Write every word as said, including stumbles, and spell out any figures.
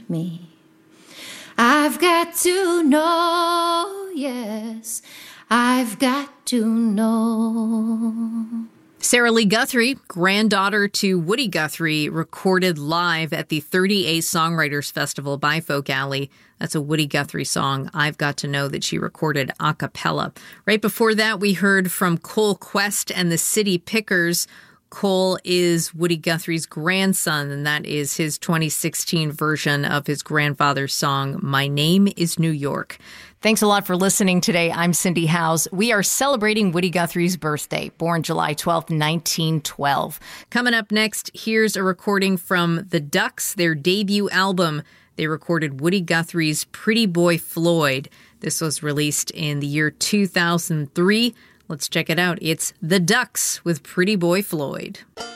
me. I've got to know, yes, I've got to know. Sarah Lee Guthrie, granddaughter to Woody Guthrie, recorded live at the thirty-eighth Songwriters Festival by Folk Alley. That's a Woody Guthrie song, I've Got to Know, that she recorded a cappella. Right before that, we heard from Cole Quest and the City Pickers. Cole is Woody Guthrie's grandson, and that is his twenty sixteen version of his grandfather's song, My Name is New York. Thanks a lot for listening today. I'm Cindy Howes. We are celebrating Woody Guthrie's birthday, born July twelfth, nineteen twelve. Coming up next, here's a recording from The Ducks, their debut album. They recorded Woody Guthrie's Pretty Boy Floyd. This was released in the year two thousand three. Let's check it out. It's The Ducks with Pretty Boy Floyd.